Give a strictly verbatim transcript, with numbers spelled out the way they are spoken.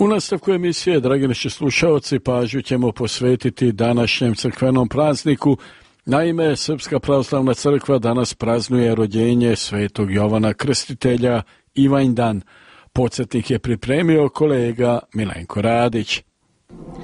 U nastavku emisije, dragi naši slušaoci, pažnju ćemo posvetiti današnjem crkvenom prazniku. Naime, Srpska pravoslavna crkva danas praznuje rođenje svetog Jovana Krstitelja, Ivanjdan. Podsjetnik je pripremio kolega Milenko Radić.